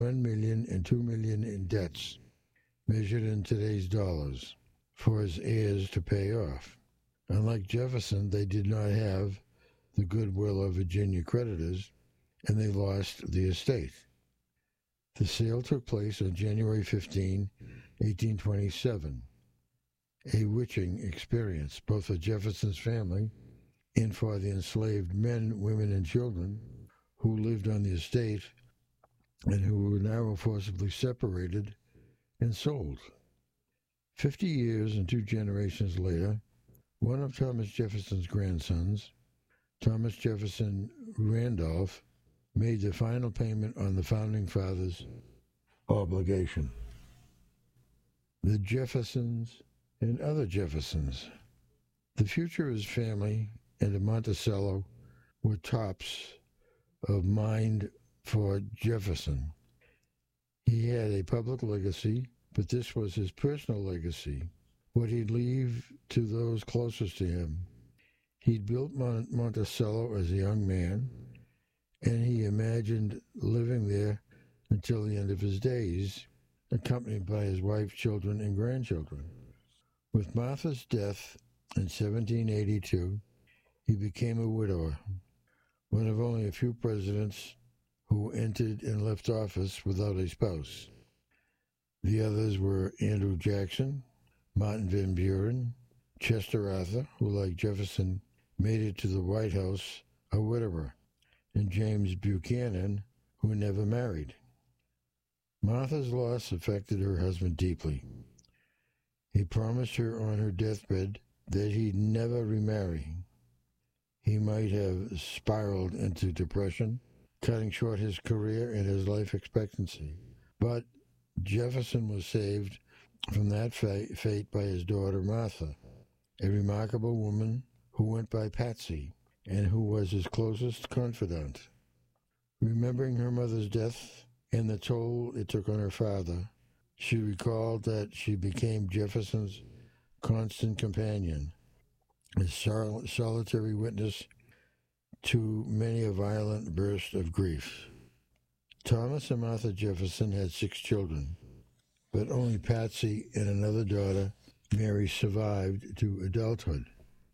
million and $2 million in debts, measured in today's dollars, for his heirs to pay off. Unlike Jefferson, they did not have the goodwill of Virginia creditors, and they lost the estate. The sale took place on January 15, 1827, a witching experience both for Jefferson's family and for the enslaved men, women, and children who lived on the estate and who were now forcibly separated and sold. 50 years and 2 generations later, one of Thomas Jefferson's grandsons, Thomas Jefferson Randolph, made the final payment on the Founding Fathers' obligation. The Jeffersons and other Jeffersons. The future of his family and of Monticello were tops of mind for Jefferson. He had a public legacy, but this was his personal legacy, what he'd leave to those closest to him. He'd built Monticello as a young man, and he imagined living there until the end of his days, accompanied by his wife, children, and grandchildren. With Martha's death in 1782, he became a widower, one of only a few presidents who entered and left office without a spouse. The others were Andrew Jackson, Martin Van Buren, Chester Arthur, who, like Jefferson, made it to the White House a widower, and James Buchanan, who never married. Martha's loss affected her husband deeply. He promised her on her deathbed that he'd never remarry. He might have spiraled into depression, cutting short his career and his life expectancy. But Jefferson was saved from that fate by his daughter Martha, a remarkable woman who went by Patsy and who was his closest confidant. Remembering her mother's death and the toll it took on her father, she recalled that she became Jefferson's constant companion, a solitary witness to many a violent burst of grief. Thomas and Martha Jefferson had 6 children, but only Patsy and another daughter, Mary, survived to adulthood.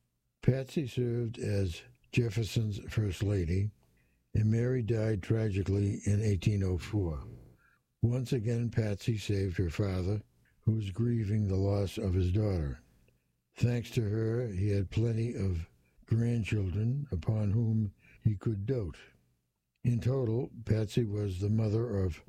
Patsy served as Jefferson's First Lady, and Mary died tragically in 1804. Once again, Patsy saved her father, who was grieving the loss of his daughter. Thanks to her, he had plenty of grandchildren upon whom he could dote. In total, Patsy was the mother of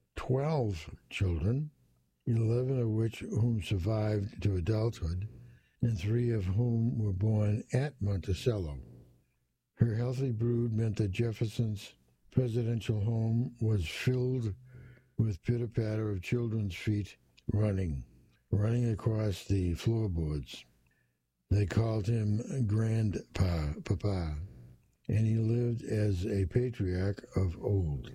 12 children, 11 of which whom survived to adulthood, and 3 of whom were born at Monticello. Her healthy brood meant that Jefferson's presidential home was filled with pitter-patter of children's feet running across the floorboards. They called him Papa, and he lived as a patriarch of old,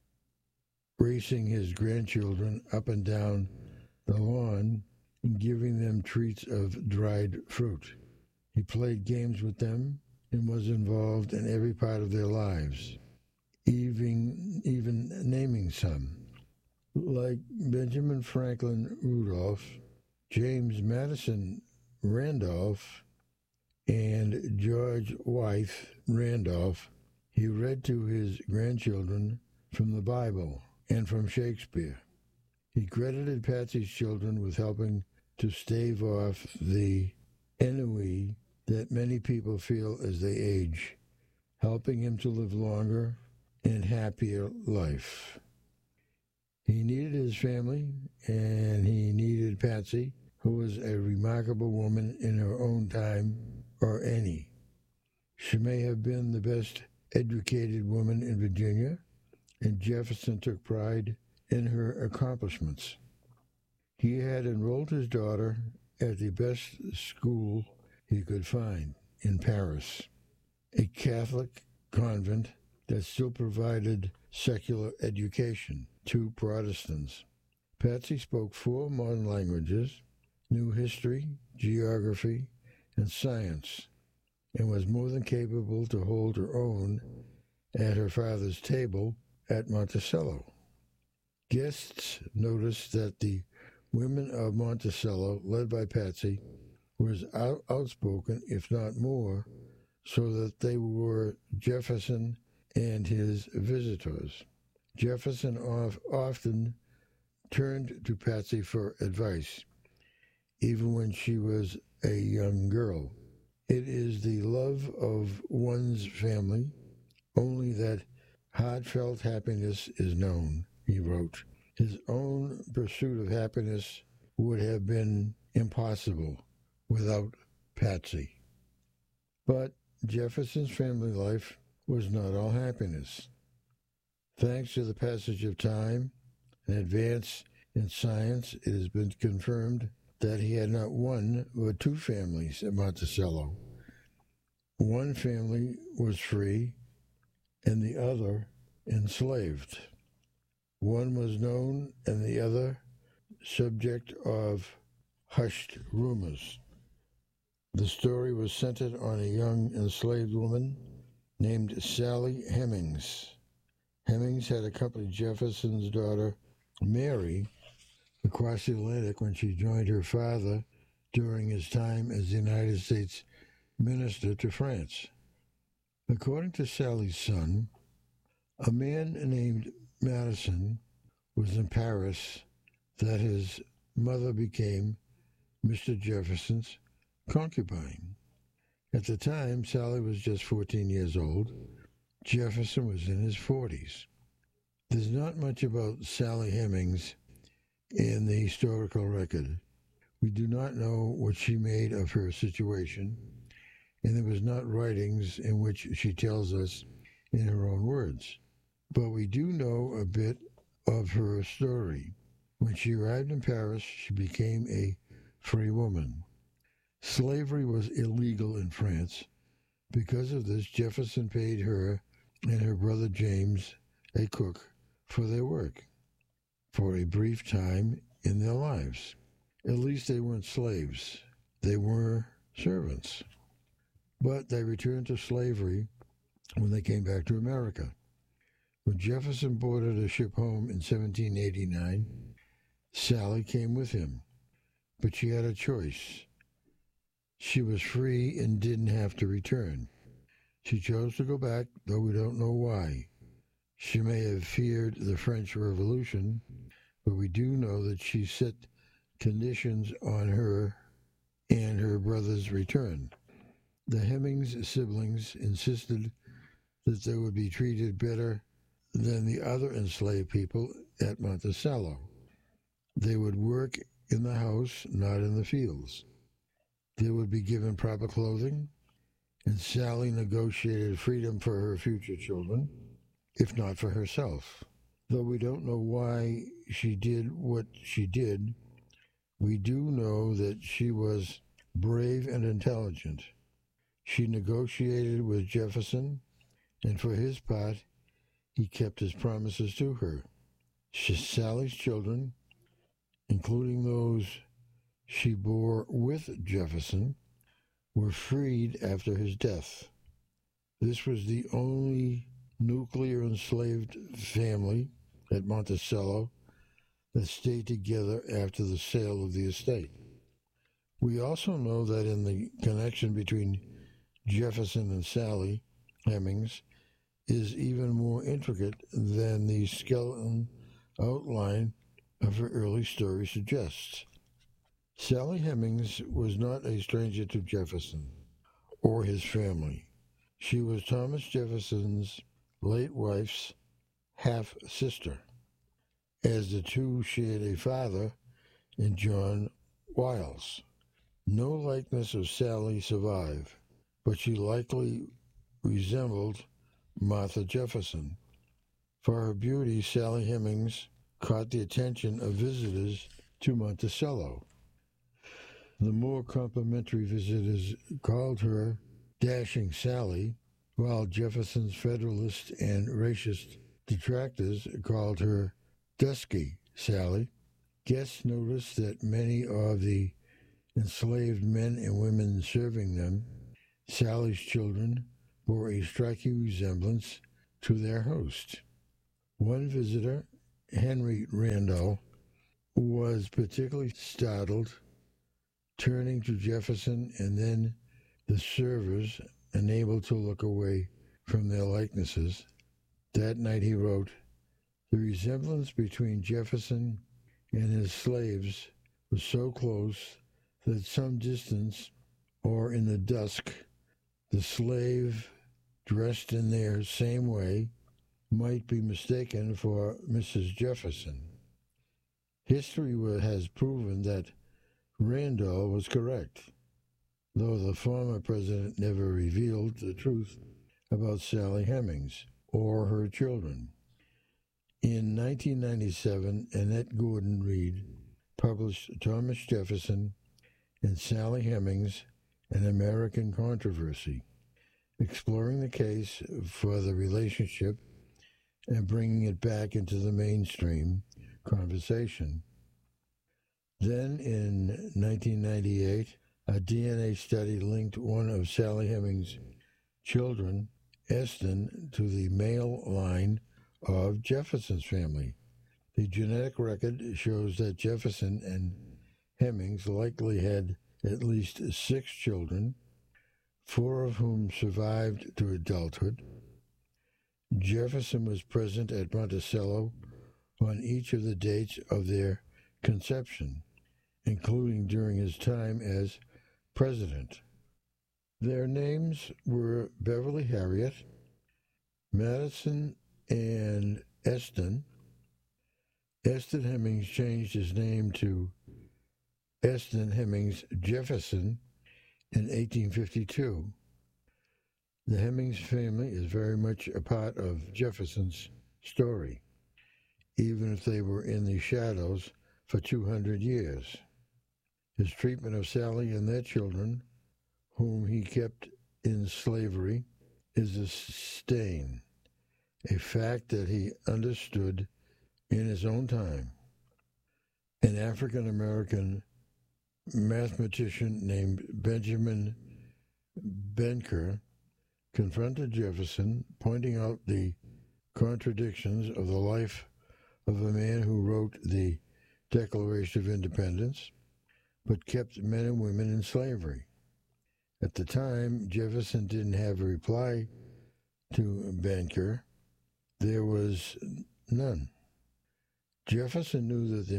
racing his grandchildren up and down the lawn and giving them treats of dried fruit. He played games with them and was involved in every part of their lives, even naming some. Like Benjamin Franklin Rudolph, James Madison Randolph, and George Wythe Randolph, he read to his grandchildren from the Bible and from Shakespeare. He credited Patsy's children with helping to stave off the ennui that many people feel as they age, helping him to live longer and happier life. He needed his family, and he needed Patsy, who was a remarkable woman in her own time, or any. She may have been the best educated woman in Virginia, and Jefferson took pride in her accomplishments. He had enrolled his daughter at the best school he could find in Paris, a Catholic convent that still provided secular education to Protestants. Patsy spoke 4 modern languages, knew history, geography, and science, and was more than capable to hold her own at her father's table at Monticello. Guests noticed that the women of Monticello, led by Patsy, were as outspoken, if not more, so that they were Jefferson and his visitors. Jefferson often turned to Patsy for advice, even when she was a young girl. It is the love of one's family, only that heartfelt happiness is known, he wrote. His own pursuit of happiness would have been impossible without Patsy. But Jefferson's family life was not all happiness. Thanks to the passage of time and advance in science, it has been confirmed that he had not one but two families at Monticello. One family was free and the other enslaved. One was known and the other subject of hushed rumors. The story was centered on a young enslaved woman named Sally Hemings. Hemings had accompanied Jefferson's daughter, Mary, across the Atlantic when she joined her father during his time as the United States minister to France. According to Sally's son, a man named Madison was in Paris that his mother became Mr. Jefferson's concubine. At the time, Sally was just 14 years old. Jefferson was in his 40s. There's not much about Sally Hemings in the historical record. We do not know what she made of her situation, and there was not writings in which she tells us in her own words. But we do know a bit of her story. When she arrived in Paris, she became a free woman. Slavery was illegal in France. Because of this, Jefferson paid her and her brother James, a cook, for their work for a brief time in their lives. At least they weren't slaves. They were servants. But they returned to slavery when they came back to America. When Jefferson boarded a ship home in 1789, Sally came with him. But she had a choice. She was free and didn't have to return. She chose to go back, though we don't know why. She may have feared the French Revolution, but we do know that she set conditions on her and her brother's return. The Hemings siblings insisted that they would be treated better than the other enslaved people at Monticello. They would work in the house, not in the fields. They would be given proper clothing, and Sally negotiated freedom for her future children, if not for herself. Though we don't know why she did what she did, we do know that she was brave and intelligent. She negotiated with Jefferson, and for his part, he kept his promises to her. Sally's children, including those she bore with Jefferson, were freed after his death. This was the only nuclear enslaved family at Monticello that stayed together after the sale of the estate. We also know that in the connection between Jefferson and Sally Hemings is even more intricate than the skeleton outline of her early story suggests. Sally Hemings was not a stranger to Jefferson or his family. She was Thomas Jefferson's late wife's half-sister, as the two shared a father in John Wiles. No likeness of Sally survived, but she likely resembled Martha Jefferson. For her beauty, Sally Hemings caught the attention of visitors to Monticello. The more complimentary visitors called her Dashing Sally, while Jefferson's Federalist and racist detractors called her Dusky Sally. Guests noticed that many of the enslaved men and women serving them, Sally's children, bore a striking resemblance to their host. One visitor, Henry Randall was particularly startled, turning to Jefferson and then the servers, unable to look away from their likenesses. That night he wrote, "The resemblance between Jefferson and his slaves was so close that at some distance or in the dusk, the slave dressed in their same way might be mistaken for Mrs. Jefferson." History has proven that Randall was correct, though the former president never revealed the truth about Sally Hemings or her children. In 1997, Annette Gordon Reed published Thomas Jefferson and Sally Hemings, An American Controversy, exploring the case for the relationship and bringing it back into the mainstream conversation. Then, in 1998, a DNA study linked one of Sally Hemings' children, Eston, to the male line of Jefferson's family. The genetic record shows that Jefferson and Hemings likely had at least 6 children, 4 of whom survived to adulthood. Jefferson was present at Monticello on each of the dates of their conception, including during his time as president. Their names were Beverly Harriet, Madison, and Eston. Eston Hemings changed his name to Eston Hemings Jefferson in 1852. The Hemings family is very much a part of Jefferson's story, even if they were in the shadows for 200 years. His treatment of Sally and their children, whom he kept in slavery, is a stain, a fact that he understood in his own time. An African-American mathematician named Benjamin Benker confronted Jefferson, pointing out the contradictions of the life of a man who wrote the Declaration of Independence, but kept men and women in slavery. At the time, Jefferson didn't have a reply to Benker. There was none. Jefferson knew that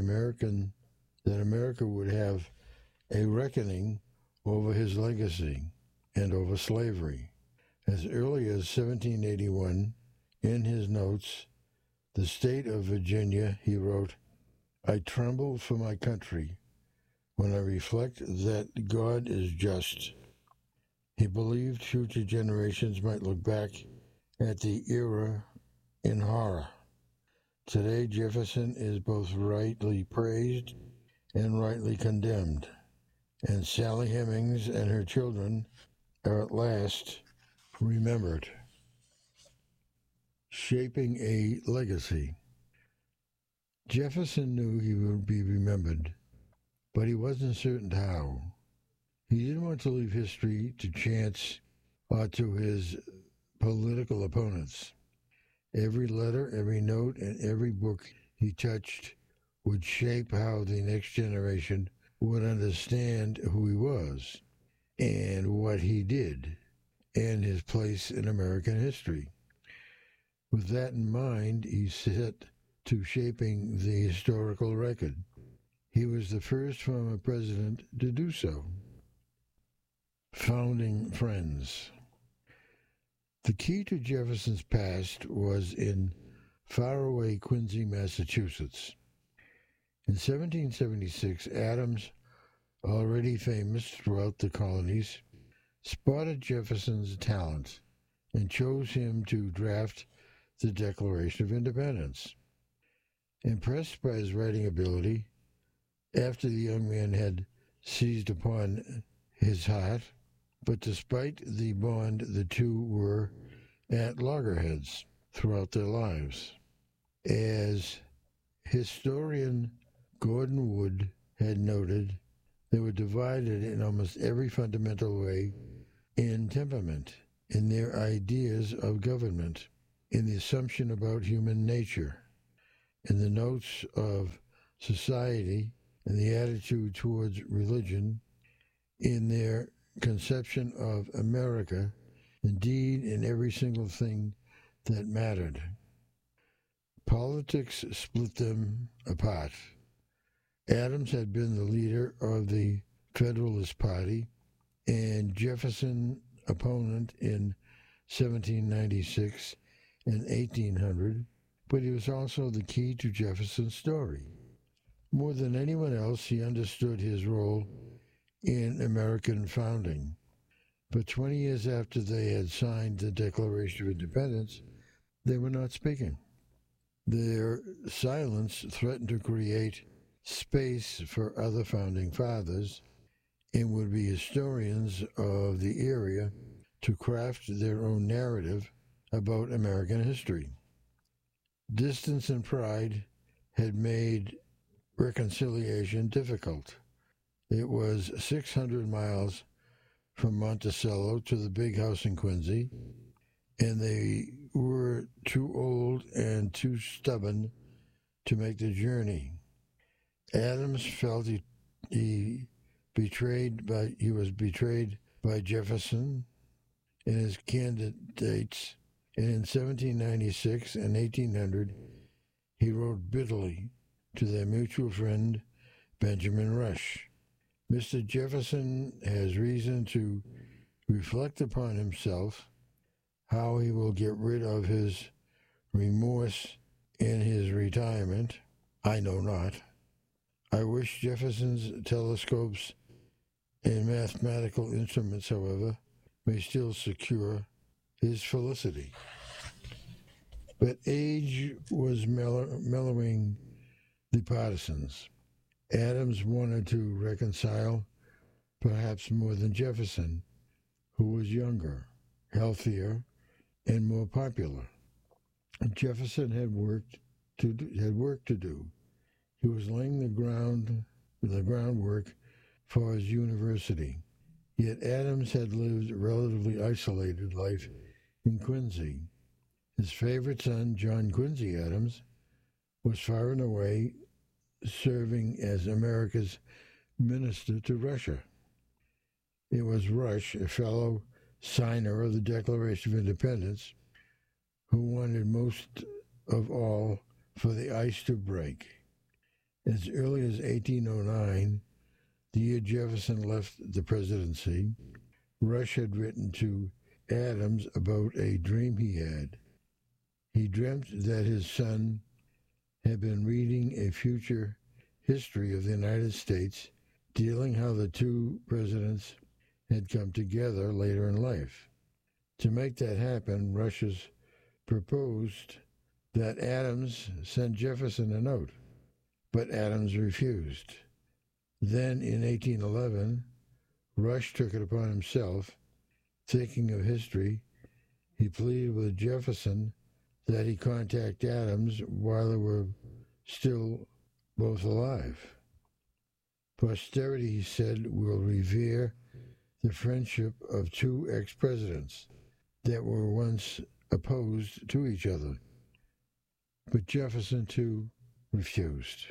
America would have a reckoning over his legacy and over slavery. As early as 1781, in his notes, "The State of Virginia," he wrote, "I tremble for my country when I reflect that God is just." He believed future generations might look back at the era in horror. Today, Jefferson is both rightly praised and rightly condemned, and Sally Hemings and her children are at last remembered. Shaping a legacy. Jefferson knew he would be remembered, but he wasn't certain how. He didn't want to leave history to chance or to his political opponents. Every letter, every note, and every book he touched would shape how the next generation would understand who he was and what he did and his place in American history. With that in mind, he set to shaping the historical record. He was the first former president to do so. Founding friends. The key to Jefferson's past was in faraway Quincy, Massachusetts. In 1776, Adams, already famous throughout the colonies, spotted Jefferson's talent and chose him to draft the Declaration of Independence. Impressed by his writing ability, after the young man had seized upon his heart, but despite the bond, the two were at loggerheads throughout their lives. As historian Gordon Wood had noted, they were divided in almost every fundamental way in temperament, in their ideas of government, in the assumption about human nature. in the notes of society and the attitude towards religion, in their conception of America, indeed in every single thing that mattered. Politics split them apart. Adams had been the leader of the Federalist Party and Jefferson opponent in 1796 and 1800, but he was also the key to Jefferson's story. More than anyone else, he understood his role in American founding. But 20 years after they had signed the Declaration of Independence, they were not speaking. Their silence threatened to create space for other founding fathers and would-be historians of the era to craft their own narrative about American history. Distance and pride had made reconciliation difficult. It was 600 miles from Monticello to the big house in Quincy, and they were too old and too stubborn to make the journey. Adams felt he was betrayed by Jefferson and his candidates, and in 1796 and 1800 he wrote bitterly to their mutual friend Benjamin Rush. Mr. Jefferson has reason to reflect upon himself, how he will get rid of his remorse in his retirement. I know not. I wish Jefferson's telescopes and mathematical instruments, however, may still secure his felicity. But age was mellowing the partisans. Adams wanted to reconcile, perhaps more than Jefferson, who was younger, healthier, and more popular. Jefferson had work to do. He was laying the groundwork for his university. Yet Adams had lived a relatively isolated life in Quincy. His favorite son, John Quincy Adams, was far and away serving as America's minister to Russia. It was Rush, a fellow signer of the Declaration of Independence, who wanted most of all for the ice to break. As early as 1809, the year Jefferson left the presidency, Rush had written to Adams about a dream he had. He dreamt that his son had been reading a future history of the United States, dealing how the two presidents had come together later in life. To make that happen, Rush proposed that Adams send Jefferson a note, but Adams refused. Then, in 1811, Rush took it upon himself. Thinking of history, he pleaded with Jefferson that he contact Adams while they were still both alive. Posterity, he said, will revere the friendship of two ex-presidents that were once opposed to each other. But Jefferson, too, refused.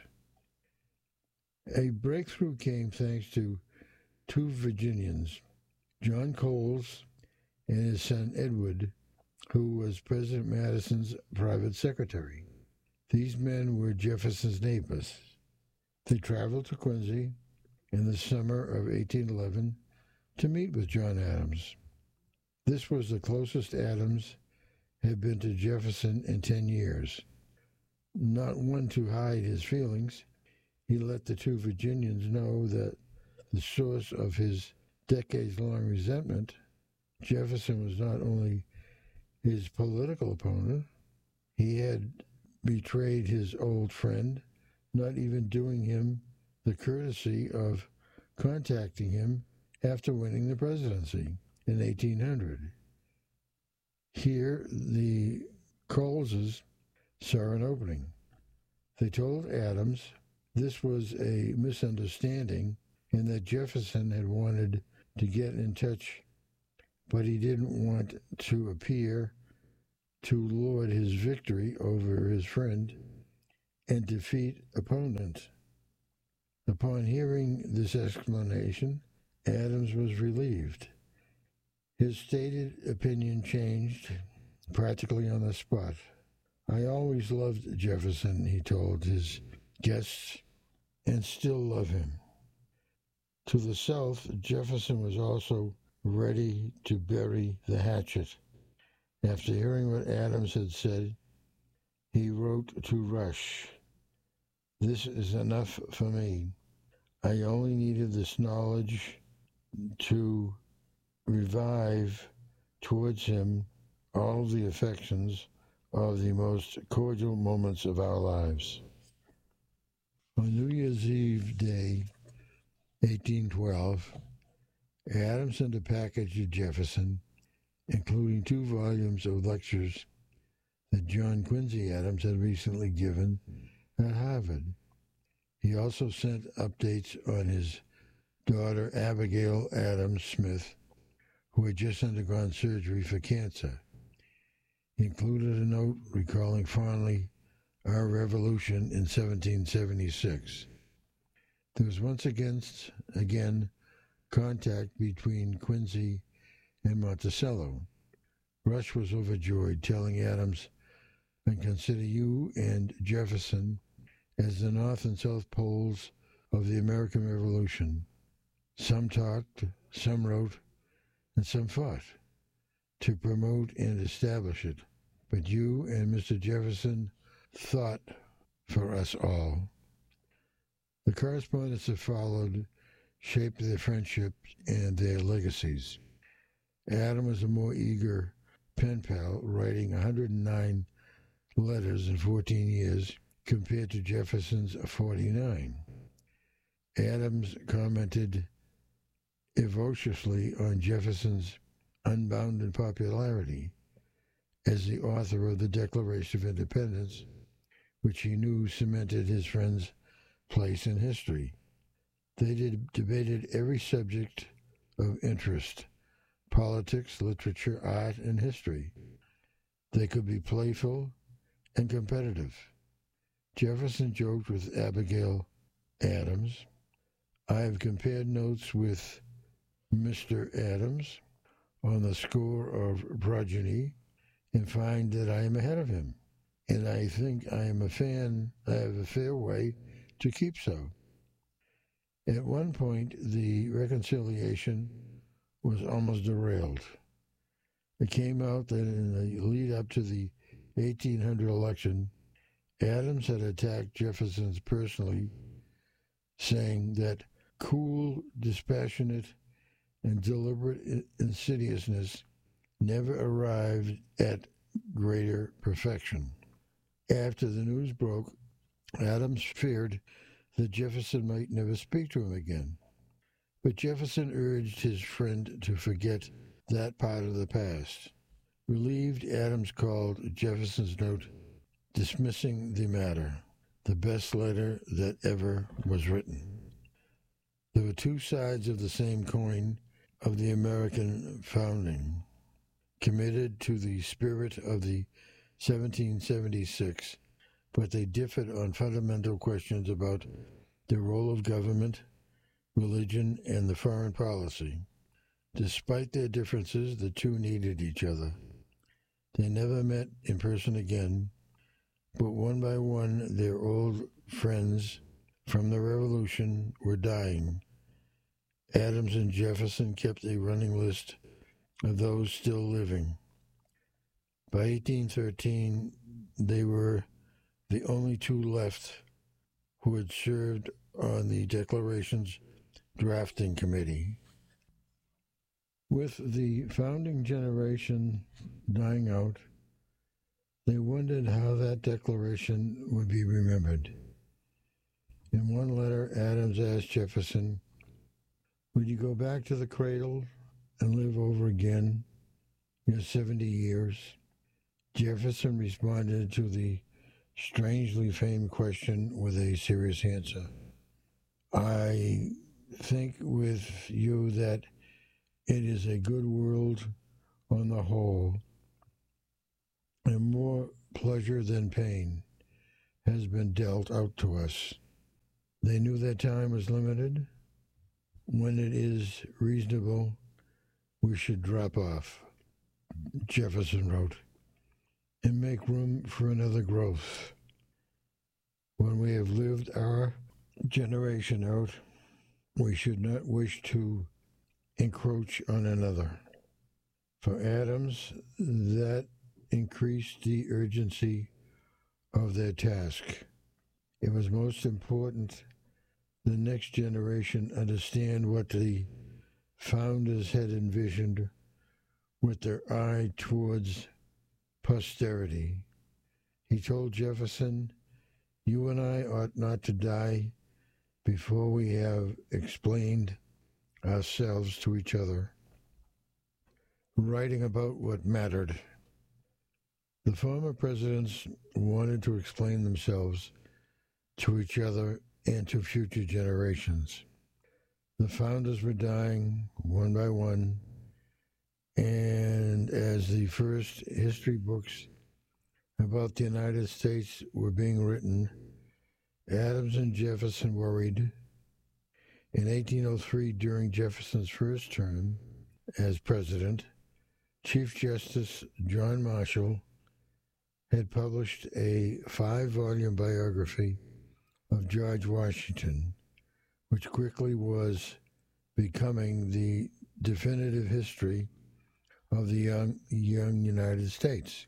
A breakthrough came thanks to two Virginians, John Coles and his son Edward, who was President Madison's private secretary. These men were Jefferson's neighbors. They traveled to Quincy in the summer of 1811 to meet with John Adams. This was the closest Adams had been to Jefferson in 10 years. Not one to hide his feelings, he let the two Virginians know that the source of his decades-long resentment, Jefferson was not only his political opponent, he had betrayed his old friend, not even doing him the courtesy of contacting him after winning the presidency in 1800. Here, the Coleses saw an opening. They told Adams this was a misunderstanding and that Jefferson had wanted to get in touch, but he didn't want to appear to lord his victory over his friend and defeat opponent. Upon hearing this explanation, Adams was relieved. His stated opinion changed practically on the spot. I always loved Jefferson, he told his guests, and still love him. To the South, Jefferson was also ready to bury the hatchet. After hearing what Adams had said, he wrote to Rush, "This is enough for me. I only needed this knowledge to revive towards him all the affections of the most cordial moments of our lives." On New Year's Eve day, 1812, Adams sent a package to Jefferson, including 2 volumes of lectures that John Quincy Adams had recently given at Harvard. He also sent updates on his daughter Abigail Adams Smith, who had just undergone surgery for cancer. He included a note recalling fondly our revolution in 1776. There was once again contact between Quincy and Monticello. Rush was overjoyed, telling Adams, "I consider you and Jefferson as the North and South poles of the American Revolution. Some talked, some wrote, and some fought to promote and establish it. But you and Mr. Jefferson thought for us all." The correspondence that followed shaped their friendship and their legacies. Adams was a more eager pen pal, writing 109 letters in 14 years compared to Jefferson's 49. Adams commented evociously on Jefferson's unbounded popularity as the author of the Declaration of Independence, which he knew cemented his friend's place in history. They debated every subject of interest: politics, literature, art, and history. They could be playful and competitive. Jefferson joked with Abigail Adams, "I have compared notes with Mr. Adams on the score of progeny and find that I am ahead of him, and I think I have a fair way to keep so." At one point, the reconciliation was almost derailed. It came out that in the lead up to the 1800 election, Adams had attacked Jefferson personally, saying that cool, dispassionate, and deliberate insidiousness never arrived at greater perfection. After the news broke, Adams feared that Jefferson might never speak to him again. But Jefferson urged his friend to forget that part of the past. Relieved, Adams called Jefferson's note dismissing the matter the best letter that ever was written. There were 2 sides of the same coin of the American founding, committed to the spirit of the 1776, but they differed on fundamental questions about the role of government, religion, and the foreign policy. Despite their differences, the 2 needed each other. They never met in person again, but one by one their old friends from the Revolution were dying. Adams and Jefferson kept a running list of those still living. By 1813, they were the only 2 left who had served on the Declaration's drafting committee. With the founding generation dying out, they wondered how that declaration would be remembered. In one letter, Adams asked Jefferson, "Would you go back to the cradle and live over again your 70 years?" Jefferson responded to the strangely famed question with a serious answer. "I think with you that it is a good world on the whole, and more pleasure than pain has been dealt out to us. They knew their time was limited. When it is reasonable, we should drop off, Jefferson wrote, and make room for another growth. When we have lived our generation out, we should not wish to encroach on another. For Adams, that increased the urgency of their task. It was most important the next generation understand what the founders had envisioned with their eye towards posterity. He told Jefferson, "You and I ought not to die before we have explained ourselves to each other," writing about what mattered. The former presidents wanted to explain themselves to each other and to future generations. The founders were dying one by one, and as the first history books about the United States were being written, Adams and Jefferson worried. In 1803, during Jefferson's first term as president, Chief Justice John Marshall had published a 5-volume biography of George Washington, which quickly was becoming the definitive history of the young United States.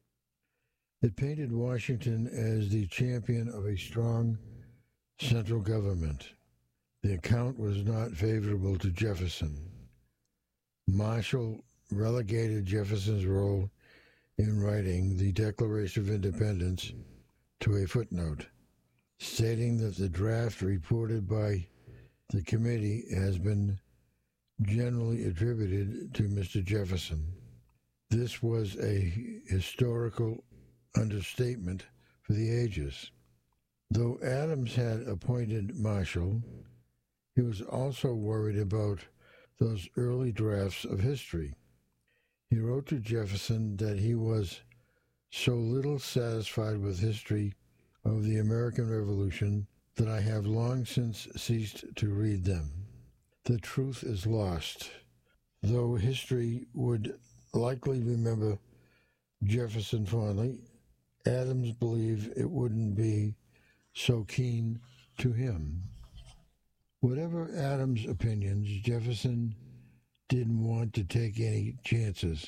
It painted Washington as the champion of a strong central government. The account was not favorable to Jefferson. Marshall relegated Jefferson's role in writing the Declaration of Independence to a footnote, stating that the draft reported by the committee has been generally attributed to Mr. Jefferson. This was a historical understatement for the ages. Though Adams had appointed Marshall, he was also worried about those early drafts of history. He wrote to Jefferson that he was so little satisfied with history of the American Revolution that I have long since ceased to read them. The truth is lost. Though history would likely remember Jefferson fondly, Adams believed it wouldn't be so keen to him. Whatever Adams' opinions, Jefferson didn't want to take any chances.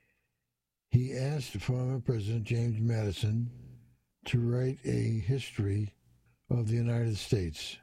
He asked former President James Madison to write a history of the United States,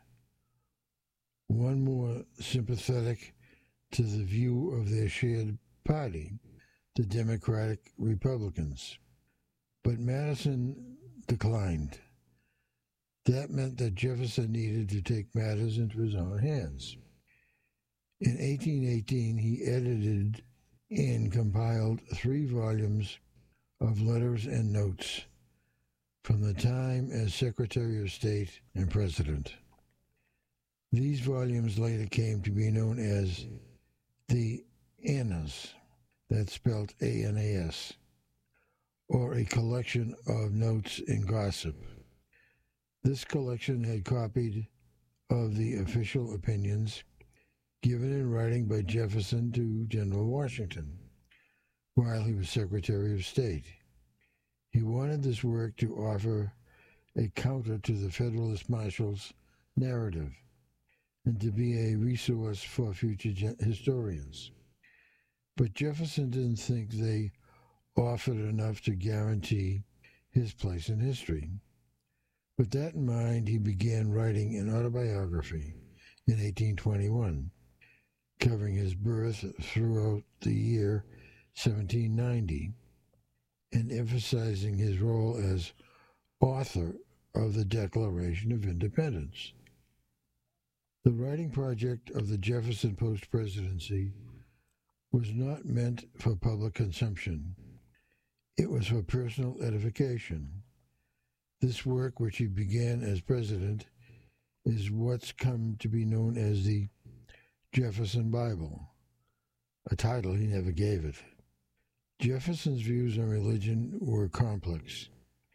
one more sympathetic to the view of their shared party, the Democratic Republicans. But Madison declined. That meant that Jefferson needed to take matters into his own hands. In 1818, he edited and compiled 3 volumes of letters and notes from the time as Secretary of State and President. These volumes later came to be known as the Annas, that's spelled A-N-A-S, or a collection of notes and gossip. This collection had copies of the official opinions given in writing by Jefferson to General Washington while he was Secretary of State. He wanted this work to offer a counter to the Federalist Marshal's narrative and to be a resource for future historians. But Jefferson didn't think they offered enough to guarantee his place in history. With that in mind, he began writing an autobiography in 1821, covering his birth throughout the year 1790, and emphasizing his role as author of the Declaration of Independence. The writing project of the Jefferson post-presidency was not meant for public consumption. It was for personal edification. This work, which he began as president, is what's come to be known as the Jefferson Bible, a title he never gave it. Jefferson's views on religion were complex.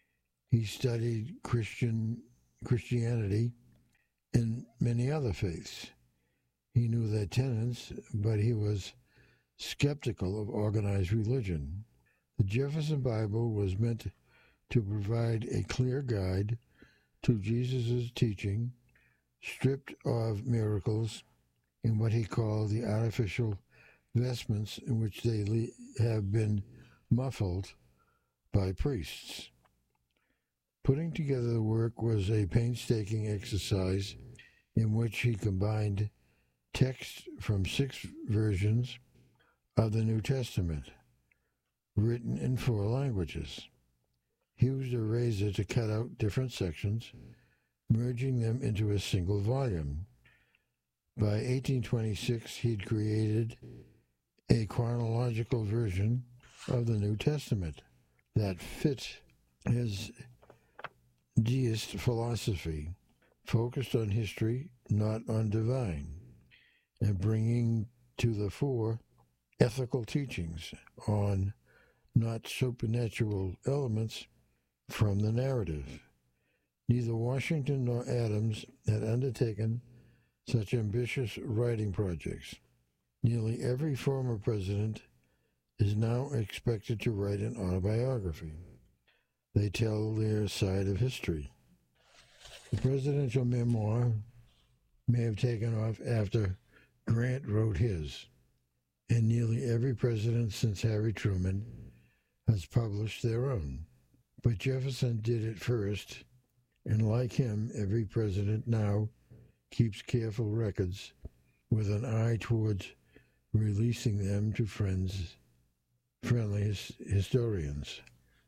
He studied Christianity and many other faiths. He knew their tenets, but he was skeptical of organized religion. The Jefferson Bible was meant to provide a clear guide to Jesus' teaching, stripped of miracles and what he called the artificial vestments in which they have been muffled by priests. Putting together the work was a painstaking exercise in which he combined texts from 6 versions of the New Testament, written in 4 languages. He used a razor to cut out different sections, merging them into a single volume. By 1826, he'd created a chronological version of the New Testament that fit his deist philosophy, focused on history, not on divine, and bringing to the fore ethical teachings on not supernatural elements from the narrative. Neither Washington nor Adams had undertaken such ambitious writing projects. Nearly every former president is now expected to write an autobiography. They tell their side of history. The presidential memoir may have taken off after Grant wrote his, and nearly every president since Harry Truman has published their own. But Jefferson did it first, and like him, every president now keeps careful records with an eye towards releasing them to friendly historians.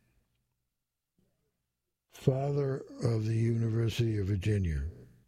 Father of the University of Virginia.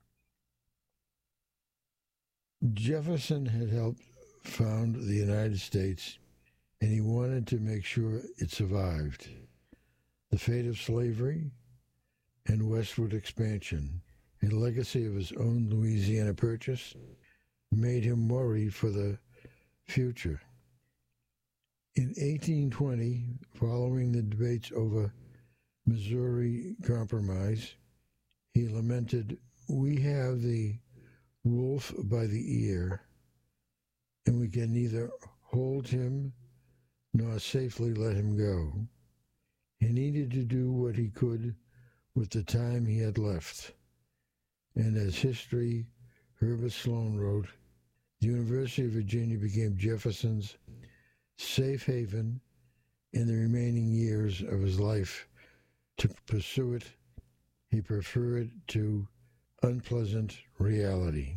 Jefferson had helped found the United States, and he wanted to make sure it survived. The fate of slavery and westward expansion, a legacy of his own Louisiana Purchase, made him worry for the future. In 1820, following the debates over Missouri Compromise, he lamented, "We have the wolf by the ear, and we can neither hold him nor safely let him go." He needed to do what he could with the time he had left. And as history, Herbert Sloan wrote, the University of Virginia became Jefferson's safe haven in the remaining years of his life. To pursue it, he preferred to unpleasant reality.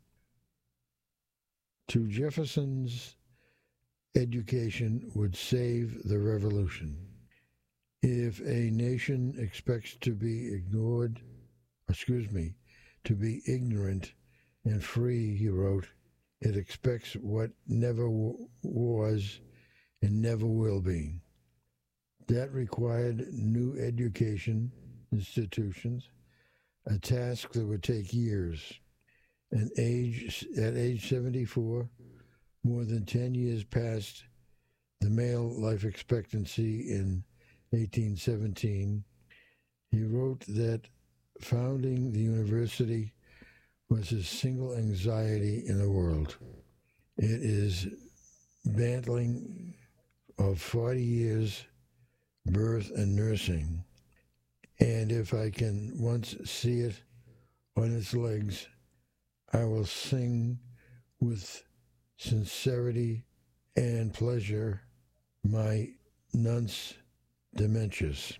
To Jefferson's education would save the revolution. If a nation expects to be to be ignorant and free, he wrote, it expects what never was and never will be. That required new education institutions, a task that would take years. At age 74, more than 10 years past the male life expectancy in 1817, he wrote that founding the university was his single anxiety in the world. It is battling of 40 years, birth and nursing, and if I can once see it on its legs, I will sing with sincerity and pleasure my nunc dementias.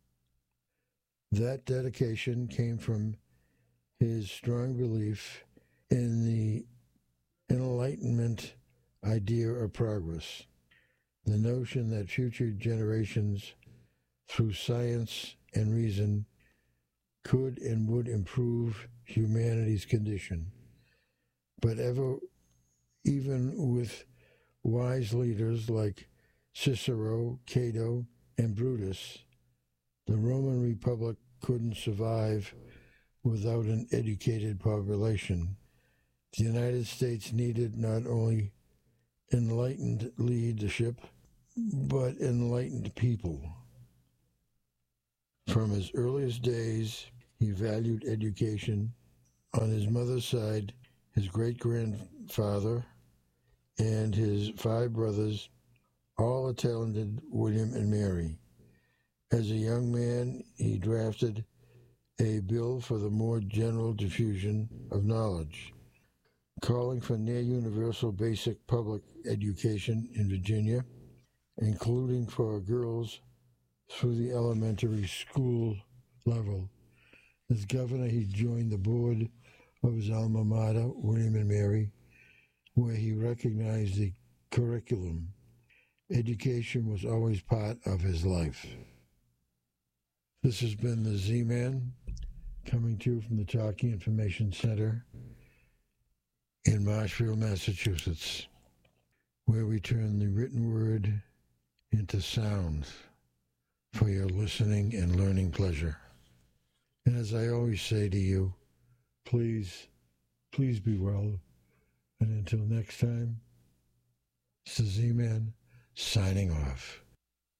That dedication came from his strong belief in the Enlightenment idea of progress, the notion that future generations, through science and reason, could and would improve humanity's condition. But even with wise leaders like Cicero, Cato, and Brutus, the Roman Republic couldn't survive without an educated population. The United States needed not only enlightened leadership, but enlightened people. From his earliest days, he valued education. On his mother's side, his great-grandfather and his 5 brothers all attended William and Mary. As a young man, he drafted a bill for the more general diffusion of knowledge, calling for near universal basic public education in Virginia, including for girls through the elementary school level. As governor, he joined the board of his alma mater, William and Mary, where he recognized the curriculum. Education was always part of his life. This has been the Z-Man, coming to you from the Talking Information Center in Marshfield, Massachusetts, where we turn the written word into sound for your listening and learning pleasure. And as I always say to you, please be well. And until next time, it's the Z-Man signing off.